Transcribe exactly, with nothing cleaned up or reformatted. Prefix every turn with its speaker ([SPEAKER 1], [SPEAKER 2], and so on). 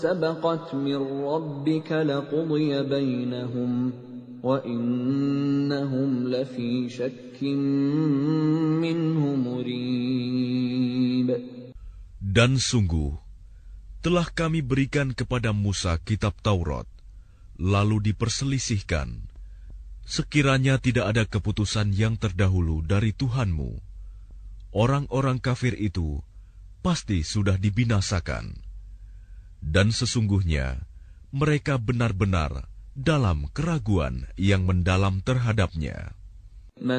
[SPEAKER 1] سبقت من ربك لقضي بينهم وإنهم لفي شك منه مريب.
[SPEAKER 2] Dan sungguh, telah kami berikan kepada Musa kitab Taurat, lalu diperselisihkan. Sekiranya tidak ada keputusan yang terdahulu dari Tuhanmu, orang-orang kafir itu pasti sudah dibinasakan. Dan sesungguhnya mereka benar-benar dalam keraguan yang mendalam terhadapnya.